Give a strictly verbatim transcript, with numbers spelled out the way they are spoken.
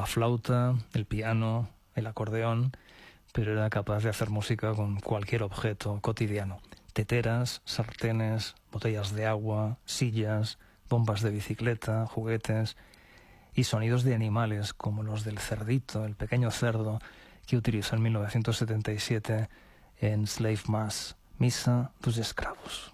la flauta, el piano, el acordeón, pero era capaz de hacer música con cualquier objeto cotidiano. Teteras, sartenes, botellas de agua, sillas, bombas de bicicleta, juguetes y sonidos de animales como los del cerdito, el pequeño cerdo que utilizó en mil novecientos setenta y siete en Slave Mass, Misa dos Escravos.